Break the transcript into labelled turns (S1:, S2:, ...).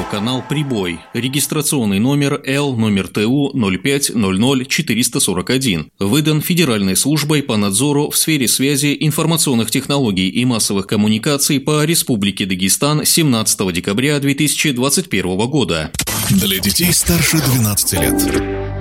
S1: радиоканал «Прибой», регистрационный номер Л номер ТУ 0500441, выдан Федеральной службой по надзору в сфере связи, информационных технологий и массовых коммуникаций по Республике Дагестан 17 декабря 2021 года.
S2: Для детей старше 12 лет.